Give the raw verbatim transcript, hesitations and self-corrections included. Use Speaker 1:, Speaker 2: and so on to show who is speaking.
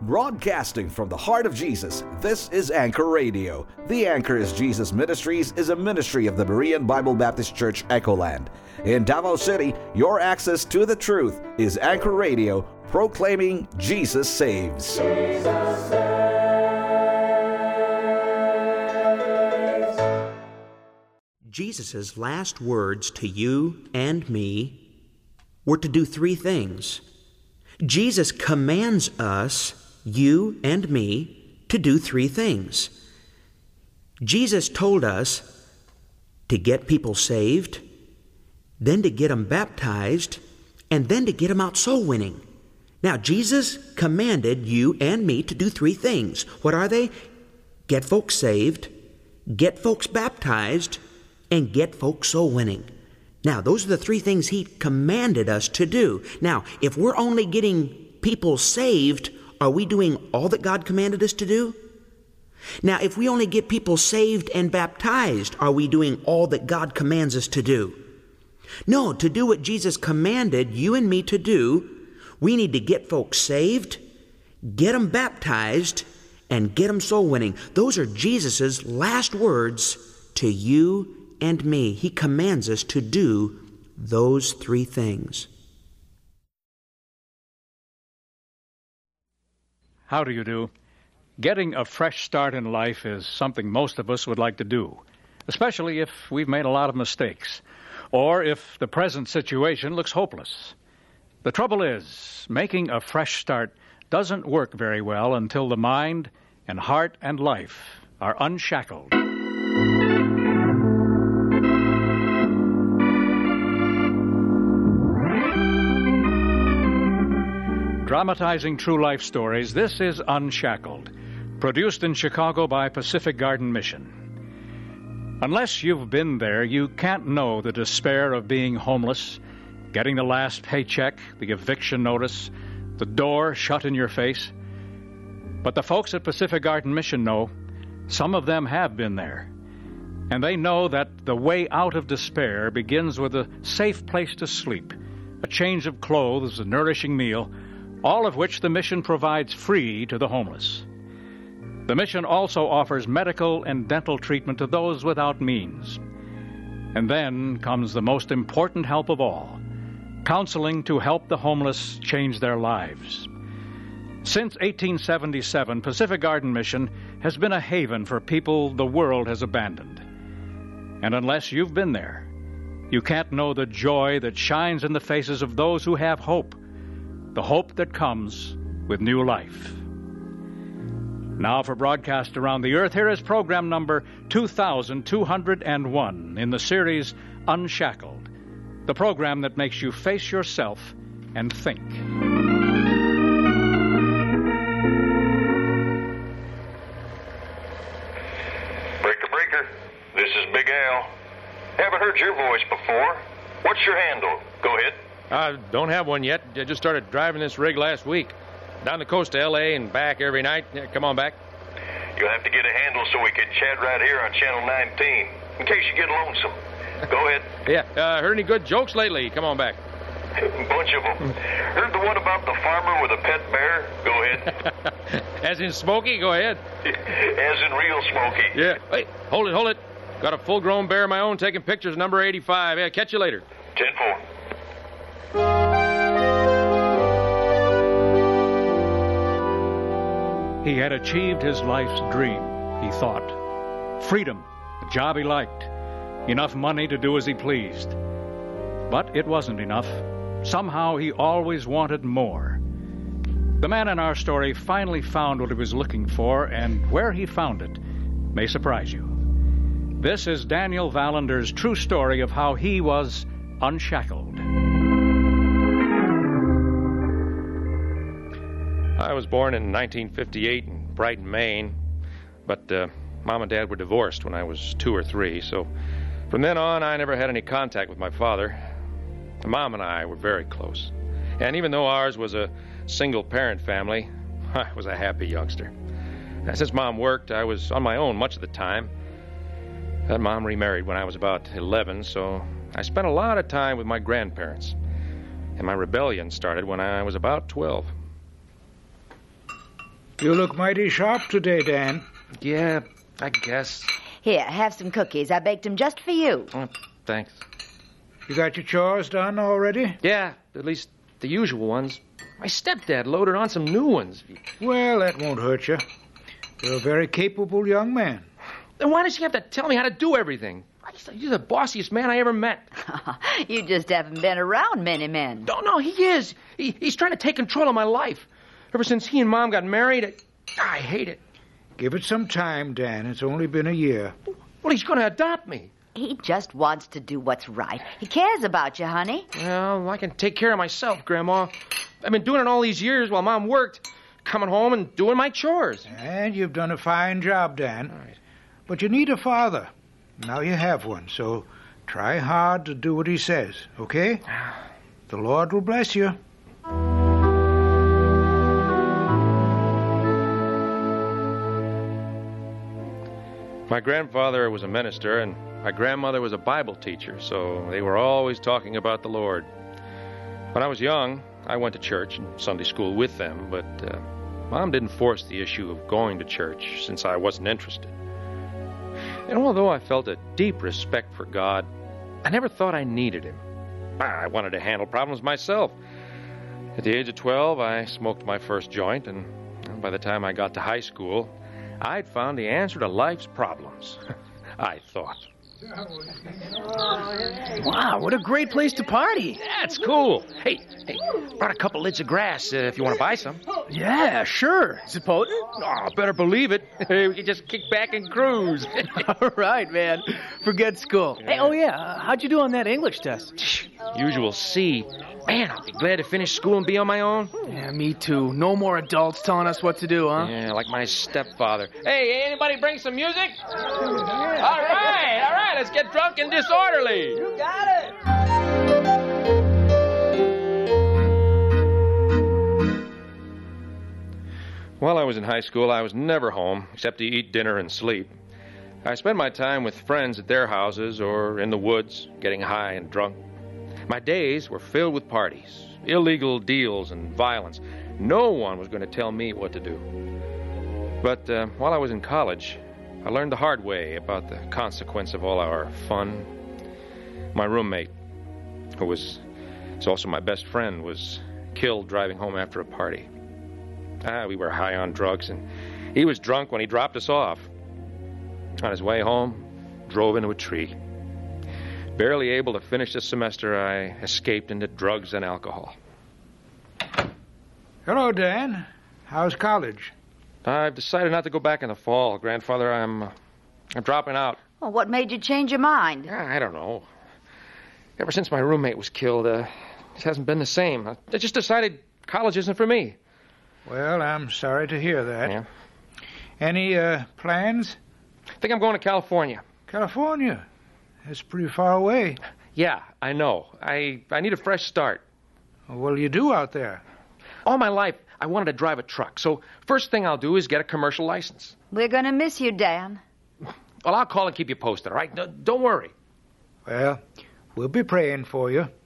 Speaker 1: Broadcasting from the heart of Jesus, this is Anchor Radio. The Anchor is Jesus Ministries is a ministry of the Berean Bible Baptist Church, Echoland. In Davao City, your access to the truth is Anchor Radio, proclaiming Jesus saves. Jesus
Speaker 2: saves. Jesus' last words to you and me were to do three things. Jesus commands us, you and me, to do three things. Jesus told us to get people saved, then to get them baptized, and then to get them out soul winning. Now, Jesus commanded you and me to do three things. What are they? Get folks saved, get folks baptized, and get folks soul winning. Now, those are the three things He commanded us to do. Now, if we're only getting people saved, are we doing all that God commanded us to do? Now, if we only get people saved and baptized, are we doing all that God commands us to do? No, to do what Jesus commanded you and me to do, we need to get folks saved, get them baptized, and get them soul winning. Those are Jesus' last words to you and me. He commands us to do those three things.
Speaker 3: How do you do? Getting a fresh start in life is something most of us would like to do, especially if we've made a lot of mistakes, or if the present situation looks hopeless. The trouble is, making a fresh start doesn't work very well until the mind and heart and life are unshackled. Dramatizing true life stories, this is Unshackled, produced in Chicago by Pacific Garden Mission. Unless you've been there, you can't know the despair of being homeless, getting the last paycheck, the eviction notice, the door shut in your face. But the folks at Pacific Garden Mission know, some of them have been there. And they know that the way out of despair begins with a safe place to sleep, a change of clothes, a nourishing meal, all of which the mission provides free to the homeless. The mission also offers medical and dental treatment to those without means. And then comes the most important help of all, counseling to help the homeless change their lives. Since eighteen seventy-seven, Pacific Garden Mission has been a haven for people the world has abandoned. And unless you've been there, you can't know the joy that shines in the faces of those who have hope, the hope that comes with new life. Now for broadcast around the earth, here is program number two thousand two hundred one in the series Unshackled, the program that makes you face yourself and think.
Speaker 4: Breaker, breaker, this is Big Al. Haven't heard your voice before. What's your handle? Go ahead.
Speaker 5: I don't have one yet. I just started driving this rig last week. Down the coast to L A and back every night. Yeah, come on back.
Speaker 4: You'll have to get a handle so we can chat right here on Channel nineteen, in case you get lonesome. Go ahead.
Speaker 5: Yeah, uh, heard any good jokes lately? Come on back.
Speaker 4: Bunch of them. Heard the one about the farmer with a pet bear? Go ahead.
Speaker 5: As in Smokey? Go ahead.
Speaker 4: As in real Smokey.
Speaker 5: Yeah. Wait, hold it, hold it. Got a full-grown bear of my own taking pictures, number eighty-five. Yeah, catch you later.
Speaker 4: ten four.
Speaker 3: He had achieved his life's dream, he thought. Freedom, a job he liked, enough money to do as he pleased. But it wasn't enough. Somehow he always wanted more. The man in our story finally found what he was looking for, and where he found it may surprise you. This is Daniel Vallander's true story of how he was unshackled.
Speaker 5: I was born in nineteen fifty-eight in Brighton, Maine, but uh, Mom and Dad were divorced when I was two or three, so from then on I never had any contact with my father. Mom and I were very close, and even though ours was a single-parent family, I was a happy youngster. And since Mom worked, I was on my own much of the time. And Mom remarried when I was about eleven, so I spent a lot of time with my grandparents. And my rebellion started when I was about twelve.
Speaker 6: You look mighty sharp today, Dan.
Speaker 5: Yeah, I guess.
Speaker 7: Here, have some cookies. I baked them just for you.
Speaker 5: Oh, thanks.
Speaker 6: You got your chores done already?
Speaker 5: Yeah, at least the usual ones. My stepdad loaded on some new ones.
Speaker 6: Well, that won't hurt you. You're a very capable young man.
Speaker 5: Then why does he have to tell me how to do everything? You're the bossiest man I ever met.
Speaker 7: You just haven't been around many men.
Speaker 5: No, no, he is. He, he's trying to take control of my life. Ever since he and Mom got married, I, I hate it.
Speaker 6: Give it some time, Dan. It's only been a year.
Speaker 5: Well, he's going to adopt me.
Speaker 7: He just wants to do what's right. He cares about you, honey.
Speaker 5: Well, I can take care of myself, Grandma. I've been doing it all these years while Mom worked, coming home and doing my chores.
Speaker 6: And you've done a fine job, Dan.
Speaker 5: All right.
Speaker 6: But you need a father. Now you have one, so try hard to do what he says, okay? The Lord will bless you.
Speaker 5: My grandfather was a minister, and my grandmother was a Bible teacher, so they were always talking about the Lord. When I was young, I went to church and Sunday school with them, but uh, Mom didn't force the issue of going to church since I wasn't interested. And although I felt a deep respect for God, I never thought I needed him. I wanted to handle problems myself. At the age of twelve, I smoked my first joint, and by the time I got to high school, I'd found the answer to life's problems. I thought.
Speaker 8: Wow, what a great place to party.
Speaker 5: That's cool. Hey, hey, brought a couple lids of grass uh, if you want to buy some.
Speaker 8: Yeah, sure. Is it potent?
Speaker 5: Oh, better believe it. We can just kick back and cruise.
Speaker 8: All right, man. Forget school. Yeah. Hey, oh yeah, uh, how'd you do on that English test?
Speaker 5: Usual C. Man, I'll be glad to finish school and be on my own.
Speaker 8: Yeah, me too. No more adults telling us what to do, huh?
Speaker 5: Yeah, like my stepfather. Hey, anybody bring some music? All right, all right, let's get drunk and disorderly.
Speaker 8: You got it.
Speaker 5: While I was in high school, I was never home except to eat dinner and sleep. I spent my time with friends at their houses or in the woods, getting high and drunk. My days were filled with parties, illegal deals, and violence. No one was going to tell me what to do. But uh, while I was in college, I learned the hard way about the consequence of all our fun. My roommate, who was, was also my best friend, was killed driving home after a party. Ah, we were high on drugs, and he was drunk when he dropped us off. On his way home, drove into a tree. Barely able to finish the semester, I escaped into drugs and alcohol.
Speaker 6: Hello, Dan. How's college?
Speaker 5: I've decided not to go back in the fall, Grandfather. I'm, uh, I'm dropping out.
Speaker 7: Well, what made you change your mind?
Speaker 5: I don't know. Ever since my roommate was killed, uh, it hasn't been the same. I just decided college isn't for me.
Speaker 6: Well, I'm sorry to hear that.
Speaker 5: Yeah.
Speaker 6: Any uh, plans?
Speaker 5: I think I'm going to California.
Speaker 6: California? That's pretty far away.
Speaker 5: Yeah, I know. I, I need a fresh start.
Speaker 6: What do you do out there?
Speaker 5: All my life, I wanted to drive a truck. So first thing I'll do is get a commercial license.
Speaker 7: We're going to miss you, Dan.
Speaker 5: Well, I'll call and keep you posted, all right? No, don't worry.
Speaker 6: Well, we'll be praying for you.